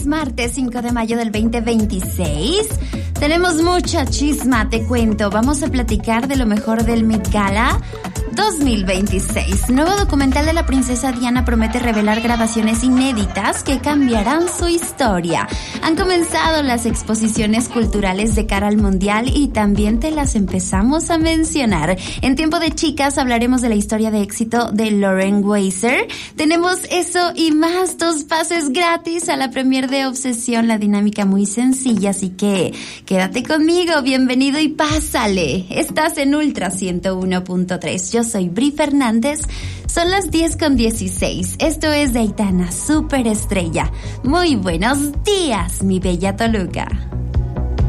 martes 5 de mayo del 2026. Tenemos mucha chisma, te cuento. Vamos a platicar de lo mejor del Met Gala 2026. Nuevo documental de la princesa Diana promete revelar grabaciones inéditas que cambiarán su historia. Han comenzado las exposiciones culturales de cara al mundial y también te las empezamos a mencionar. En Tiempo de Chicas hablaremos de la historia de éxito de Lauren Weiser. Tenemos eso y más, 2 pases gratis a la premier de Obsesión, la dinámica muy sencilla, así que quédate conmigo, bienvenido y pásale. Estás en Ultra 101.3. Yo soy Bri Fernández. Son las 10:16. Esto es de Aitana, Superestrella. Muy buenos días, mi bella Toluca.